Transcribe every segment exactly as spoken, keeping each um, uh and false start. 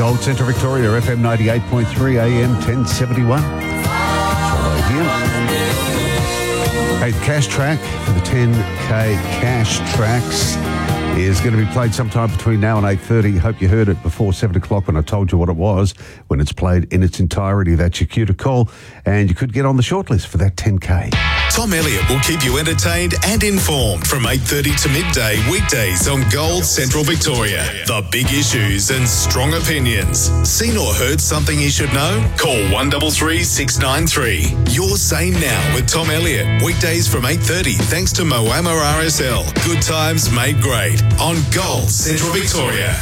Gold Central Victoria, F M ninety-eight point three, A M ten seventy-one. Follow here. Hey, the cash track for the ten K cash tracks is going to be played sometime between now and eight thirty. Hope you heard it before seven o'clock when I told you what it was. When it's played in its entirety, that's your cue to call, and you could get on the shortlist for that ten K. Tom Elliott will keep you entertained and informed from eight thirty to midday weekdays on Gold Central Victoria. The big issues and strong opinions. Seen or heard something you should know? Call one three three, six nine three. You're Sane Now with Tom Elliott. Weekdays from eight thirty thanks to Moama R S L. Good times made great on Gold Central Victoria.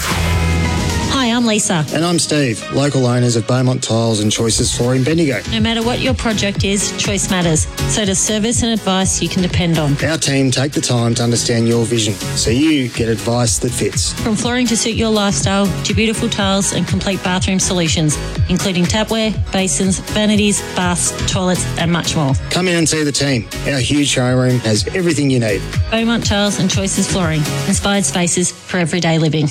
Hi, I'm Lisa. And I'm Steve, local owners of Beaumont Tiles and Choices Flooring Bendigo. No matter what your project is, choice matters. So does service and advice you can depend on. Our team take the time to understand your vision, so you get advice that fits. From flooring to suit your lifestyle, to beautiful tiles and complete bathroom solutions, including tapware, basins, vanities, baths, toilets, and much more. Come in and see the team. Our huge showroom has everything you need. Beaumont Tiles and Choices Flooring. Inspired spaces for everyday living.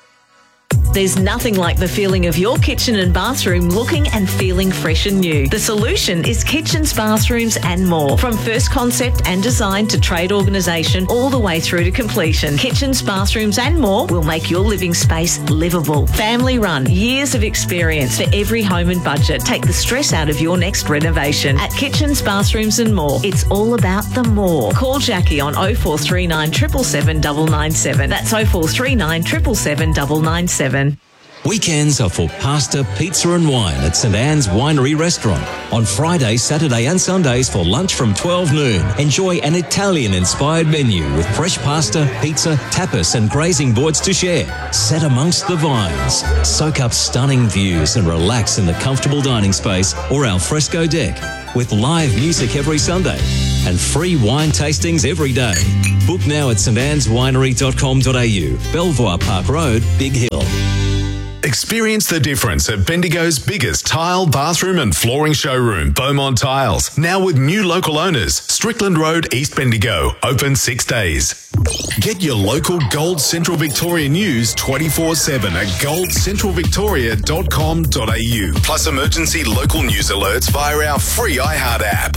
There's nothing like the feeling of your kitchen and bathroom looking and feeling fresh and new. The solution is kitchens, bathrooms and more. From first concept and design to trade organisation all the way through to completion. Kitchens, bathrooms and more will make your living space livable. Family run, years of experience for every home and budget. Take the stress out of your next renovation. At Kitchens, Bathrooms and More, it's all about the more. Call Jackie on oh four three nine, seven seven seven, nine nine seven. That's oh four three nine, seven seven seven, nine nine seven. Weekends are for pasta, pizza and wine at St Anne's Winery Restaurant. On Friday, Saturday and Sundays for lunch from twelve noon. Enjoy an Italian-inspired menu with fresh pasta, pizza, tapas and grazing boards to share. Set amongst the vines. Soak up stunning views and relax in the comfortable dining space or al fresco deck. With live music every Sunday and free wine tastings every day. Book now at st annes winery dot com dot a u, Belvoir Park Road, Big Hill. Experience the difference at Bendigo's biggest tile, bathroom and flooring showroom, Beaumont Tiles. Now with new local owners, Strickland Road, East Bendigo, open six days. Get your local Gold Central Victoria news twenty-four seven at gold central victoria dot com dot a u. Plus emergency local news alerts via our free iHeart app.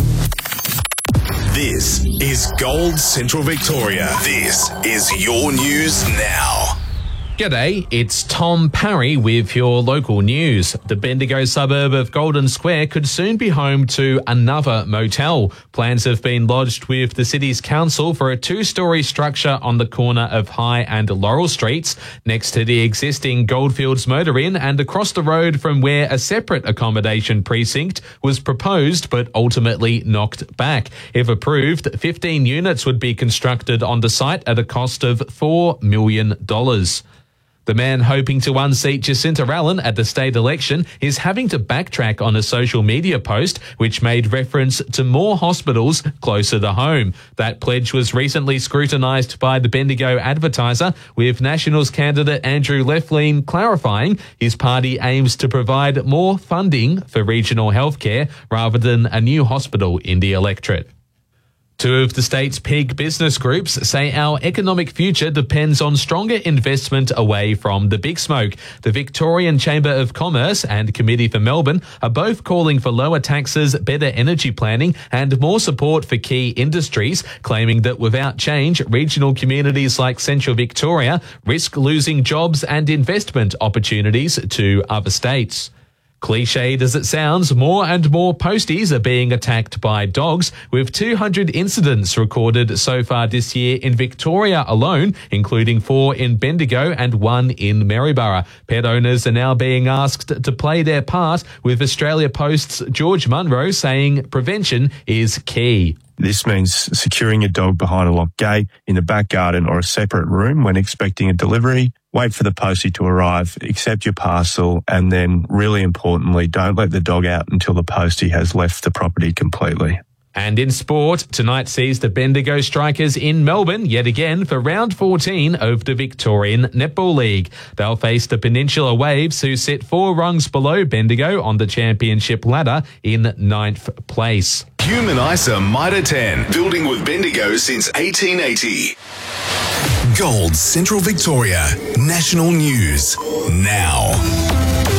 This is Gold Central Victoria. This is your news now. G'day, it's Tom Parry with your local news. The Bendigo suburb of Golden Square could soon be home to another motel. Plans have been lodged with the city's council for a two-storey structure on the corner of High and Laurel Streets, next to the existing Goldfields Motor Inn and across the road from where a separate accommodation precinct was proposed but ultimately knocked back. If approved, fifteen units would be constructed on the site at a cost of four million dollars. The man hoping to unseat Jacinta Allen at the state election is having to backtrack on a social media post which made reference to more hospitals closer to home. That pledge was recently scrutinised by the Bendigo Advertiser, with Nationals candidate Andrew Leflin clarifying his party aims to provide more funding for regional healthcare rather than a new hospital in the electorate. Two of the state's peak business groups say our economic future depends on stronger investment away from the big smoke. The Victorian Chamber of Commerce and Committee for Melbourne are both calling for lower taxes, better energy planning and more support for key industries, claiming that without change, regional communities like Central Victoria risk losing jobs and investment opportunities to other states. Cliched as it sounds, more and more posties are being attacked by dogs, with two hundred incidents recorded so far this year in Victoria alone, including four in Bendigo and one in Maryborough. Pet owners are now being asked to play their part, with Australia Post's George Munro saying prevention is key. This means securing your dog behind a locked gate, in the back garden or a separate room when expecting a delivery. Wait for the postie to arrive, accept your parcel, and then, really importantly, don't let the dog out until the postie has left the property completely. And in sport, tonight sees the Bendigo Strikers in Melbourne yet again for round fourteen of the Victorian Netball League. They'll face the Peninsula Waves, who sit four rungs below Bendigo on the championship ladder in ninth place. Human ISA Mitre ten, building with Bendigo since eighteen eighty. Gold Central Victoria, national news now.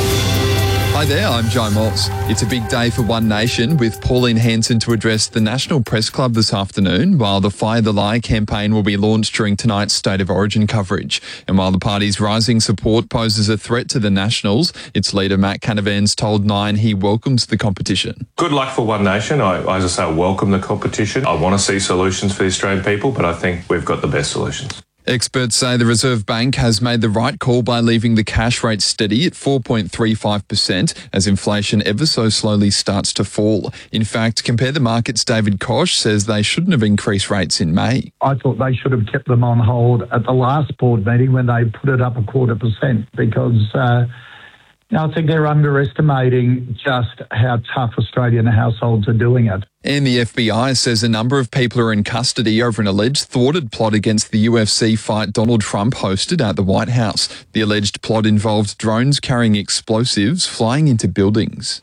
Hi there, I'm Joe Moss. It's a big day for One Nation, with Pauline Hanson to address the National Press Club this afternoon, while the Fire the Lie campaign will be launched during tonight's State of Origin coverage. And while the party's rising support poses a threat to the Nationals, its leader Matt Canavan's told Nine he welcomes the competition. Good luck for One Nation. I, as I say, I welcome the competition. I want to see solutions for the Australian people, but I think we've got the best solutions. Experts say the Reserve Bank has made the right call by leaving the cash rate steady at four point three five percent as inflation ever so slowly starts to fall. In fact, Compare the Markets' David Koch says they shouldn't have increased rates in May. I thought they should have kept them on hold at the last board meeting when they put it up a quarter percent because uh, I think they're underestimating just how tough Australian households are doing it. And the F B I says a number of people are in custody over an alleged thwarted plot against the U F C fight Donald Trump hosted at the White House. The alleged plot involved drones carrying explosives flying into buildings.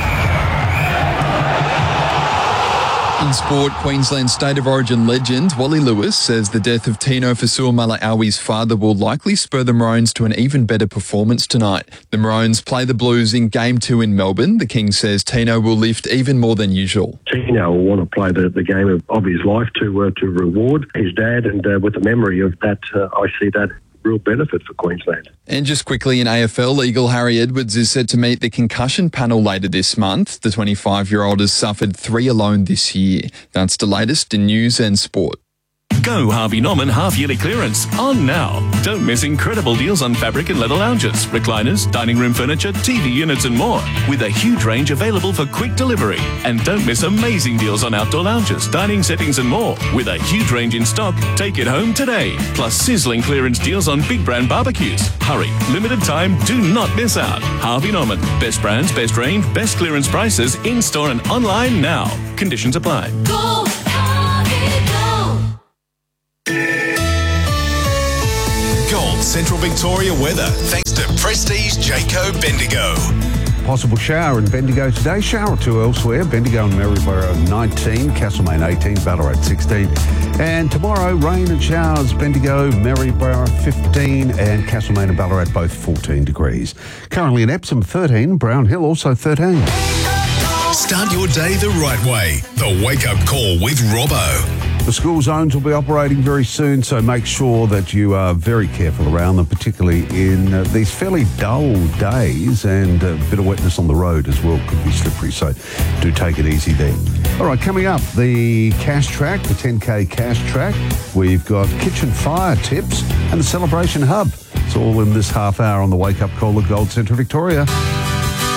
In sport, Queensland State of Origin legend Wally Lewis says the death of Tino Fa'asuamaleaui's father will likely spur the Maroons to an even better performance tonight. The Maroons play the Blues in Game two in Melbourne. The King says Tino will lift even more than usual. Tino will want to play the, the game of, of his life to uh, to reward his dad, and uh, with the memory of that, uh, I see that real benefit for Queensland. And just quickly in A F L, Eagle Harry Edwards is set to meet the concussion panel later this month. The twenty-five-year-old has suffered three alone this year. That's the latest in news and sport. Go Harvey Norman half-yearly clearance on now. Don't miss incredible deals on fabric and leather lounges, recliners, dining room furniture, T V units and more, with a huge range available for quick delivery. And don't miss amazing deals on outdoor lounges, dining settings and more, with a huge range in stock. Take it home today. Plus sizzling clearance deals on big brand barbecues. Hurry, limited time, do not miss out. Harvey Norman, best brands, best range, best clearance prices, in-store and online now. Conditions apply. Go! Gold Central Victoria weather, thanks to Prestige Jayco Bendigo. Possible shower in Bendigo today. Shower or two elsewhere. Bendigo and Maryborough nineteen, Castlemaine eighteen, Ballarat sixteen. And tomorrow, rain and showers. Bendigo, Maryborough fifteen, and Castlemaine and Ballarat both fourteen degrees. Currently in Epsom thirteen, Brown Hill also thirteen. Start your day the right way. The Wake Up Call with Robbo. The school zones will be operating very soon, so make sure that you are very careful around them, particularly in uh, these fairly dull days, and a bit of wetness on the road as well could be slippery, so do take it easy there. All right, coming up, the cash track, the ten K cash track. We've got kitchen fire tips and the celebration hub. It's all in this half hour on the Wake Up Call of Gold Central Victoria.